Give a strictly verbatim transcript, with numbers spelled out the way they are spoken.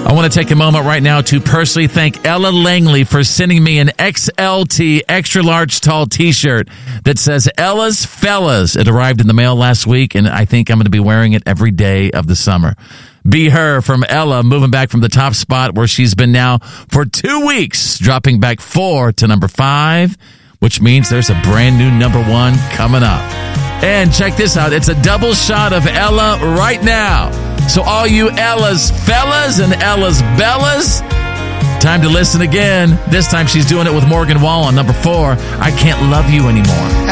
I want to take a moment right now to personally thank Ella Langley for sending me an X L T extra large tall t-shirt that says Ella's Fellas. It arrived in the mail last week, and I think I'm going to be wearing it every day of the summer. Be Her from Ella, moving back from the top spot where she's been now for two weeks, dropping back four to number five, which means there's a brand new number one coming up. And check this out. It's a double shot of Ella right now. So all you Ella's Fellas and Ella's Bellas, time to listen again. This time she's doing it with Morgan Wallen, number four, I Can't Love You Anymore.